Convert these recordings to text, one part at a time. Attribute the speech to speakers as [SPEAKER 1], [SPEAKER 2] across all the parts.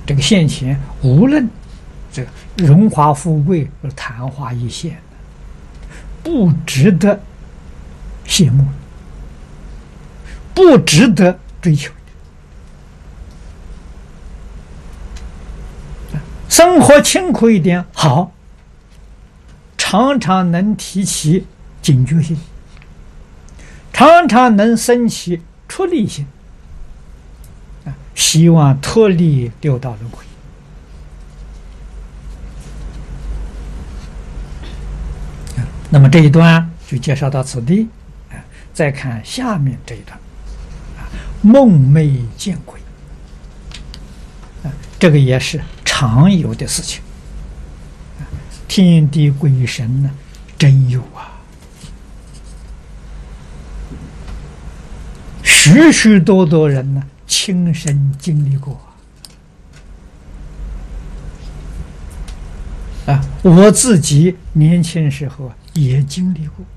[SPEAKER 1] 这个现前无论这个荣华富贵昙花一现，不值得羡慕，不值得追求。生活清苦一点好，常常能提起警觉性，常常能升起出离心，希望脱离六道轮回。那么这一段就介绍到此地，再看下面这一段，梦寐见鬼，这个也是常有的事情。天地鬼神呢，真有啊，许许多多人呢亲身经历过啊，我自己年轻时候也经历过，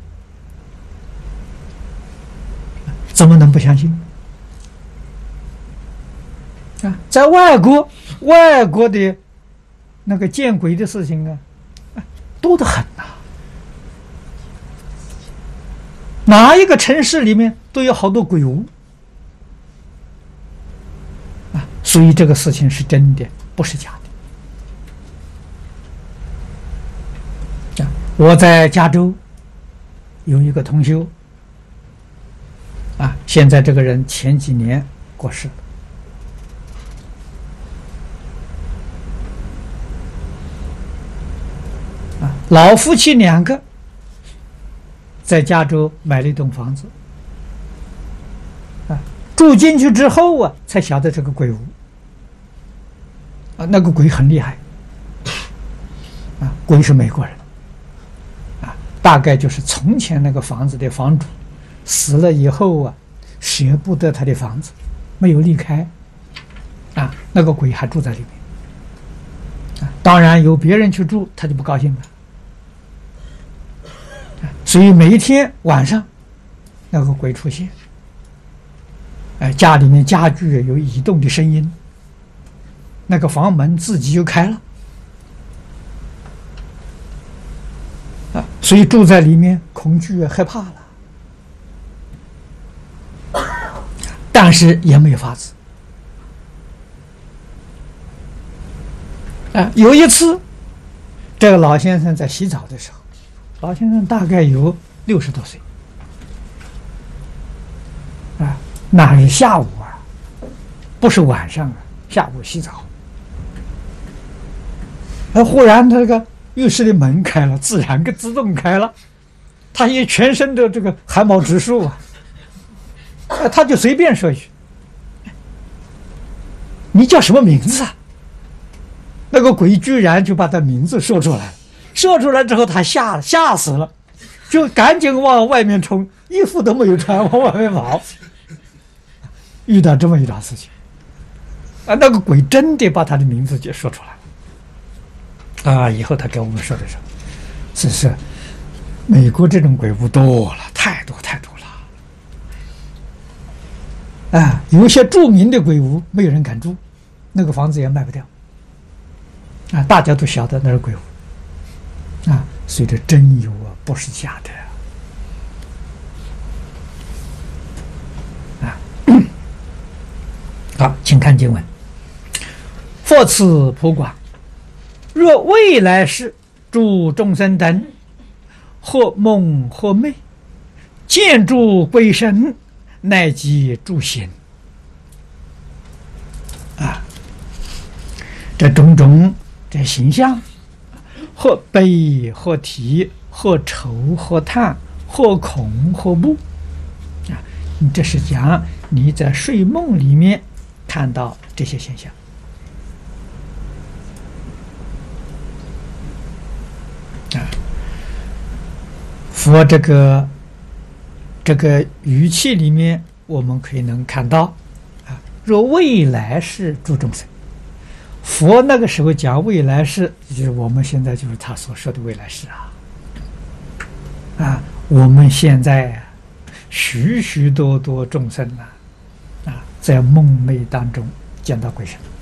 [SPEAKER 1] 怎么能不相信啊？在外国的那个见鬼的事情多得很呐，哪一个城市里面都有好多鬼屋啊，所以这个事情是真的，不是假的。我在加州有一个同修啊，现在这个人前几年过世了。老夫妻2个在加州买了一栋房子，住进去之后才晓得这个鬼屋那个鬼很厉害鬼是美国人大概就是从前那个房子的房主死了以后舍不得他的房子，没有离开那个鬼还住在里面当然有别人去住他就不高兴了。所以每一天晚上那个鬼出现，家里面家具有移动的声音，那个房门自己就开了所以住在里面恐惧害怕了，但是也没有法子有一次这个老先生在洗澡的时候，老先生大概有60多岁那是下午不是晚上下午洗澡忽然这个浴室的门开了，自动开了，他也全身的这个汗毛直竖他就随便说一句：“你叫什么名字啊？”那个鬼居然就把他名字说出来了，说出来之后他吓死了，就赶紧往外面冲，衣服都没有穿往外面跑。遇到这么一桩事情那个鬼真的把他的名字就说出来了以后他给我们说的时候，是美国这种鬼屋多了，太多了有一些著名的鬼屋没有人敢住，那个房子也卖不掉大家都晓得那是鬼屋所以这真有不是假的好，请看经文：佛此普广，若未来世诸众生等，或梦或寐，见诸鬼神，乃及诸行这种种这形象，或悲或啼，或愁或叹，或恐或怖这是讲你在睡梦里面看到这些现象佛这个语气里面我们可以能看到若未来世诸众生，佛那个时候讲未来世，就是我们现在就是他所说的未来世我们现在许许多多众生在梦寐当中见到鬼神